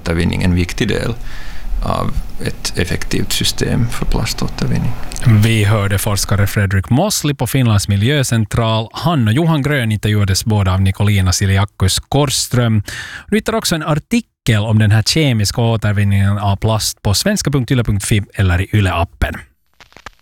plaståtervinning en viktig del av ett effektivt system för plaståtervinning. Vi hörde forskare Fredrik Mosley på Finlands miljöcentral. Han och Johan Grön intervjuades båda av Nikolina Siliakus Korström. Du hittar också en artikel om den här kemiska återvinningen av plast på svenska.yle.fi eller i Yle-appen.